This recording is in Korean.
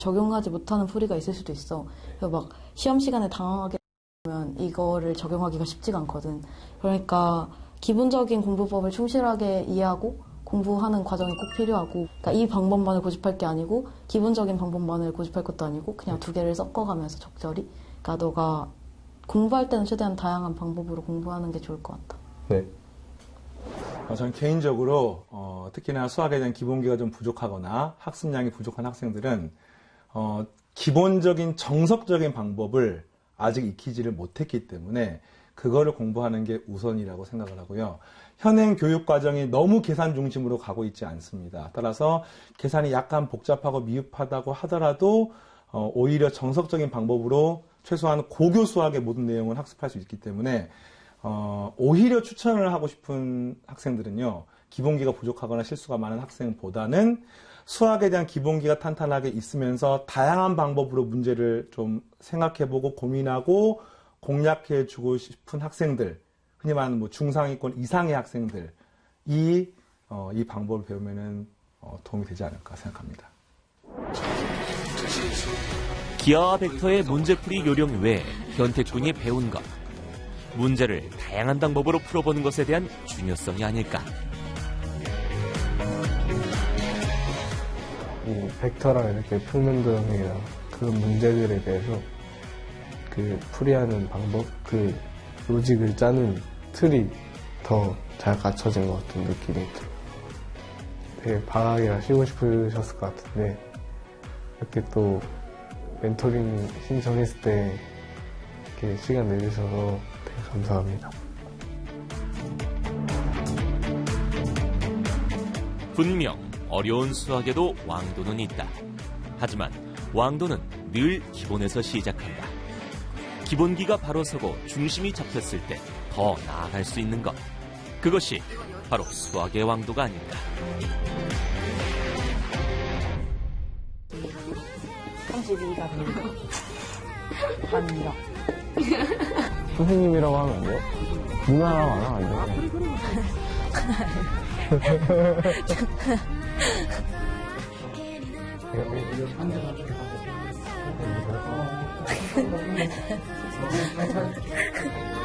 적용하지 못하는 풀이가 있을 수도 있어. 그래서 막 시험 시간에 당황하게 되면 이거를 적용하기가 쉽지가 않거든. 그러니까 기본적인 공부법을 충실하게 이해하고 공부하는 과정이 꼭 필요하고, 그러니까 이 방법만을 고집할 게 아니고 기본적인 방법만을 고집할 것도 아니고 그냥 두 개를 섞어가면서 적절히. 그러니까 너가 공부할 때는 최대한 다양한 방법으로 공부하는 게 좋을 것 같다. 네. 저는 개인적으로 특히나 수학에 대한 기본기가 좀 부족하거나 학습량이 부족한 학생들은 기본적인 정석적인 방법을 아직 익히지를 못했기 때문에 그거를 공부하는 게 우선이라고 생각을 하고요. 현행 교육 과정이 너무 계산 중심으로 가고 있지 않습니다. 따라서 계산이 약간 복잡하고 미흡하다고 하더라도 오히려 정석적인 방법으로 최소한 고교 수학의 모든 내용을 학습할 수 있기 때문에 오히려 추천을 하고 싶은 학생들은요, 기본기가 부족하거나 실수가 많은 학생보다는 수학에 대한 기본기가 탄탄하게 있으면서 다양한 방법으로 문제를 좀 생각해보고 고민하고 공략해주고 싶은 학생들, 흔히 말하는 뭐 중상위권 이상의 학생들이 이 방법을 배우면은 도움이 되지 않을까 생각합니다. 기하와 벡터의 문제풀이 요령 외에 현택군이 배운 것, 문제를 다양한 방법으로 풀어보는 것에 대한 중요성이 아닐까. 이 벡터랑 이렇게 풀는 등이나 그런 문제들에 대해서 그 풀이하는 방법, 그 로직을 짜는 틀이 더 잘 갖춰진 것 같은 느낌이 들어요. 되게 방학이라 쉬고 싶으셨을 것 같은데 이렇게 또 멘토링 신청했을 때 이렇게 시간 내주셔서 되게 감사합니다. 분명 어려운 수학에도 왕도는 있다. 하지만 왕도는 늘 기본에서 시작한다. 기본기가 바로 서고 중심이 잡혔을 때 더 나아갈 수 있는 것. 그것이 바로 수학의 왕도가 아닐까. 32답입니다. 답입니다. 선생님이라고 하면 안 돼요? 누나라고 안 하면 안 돼요?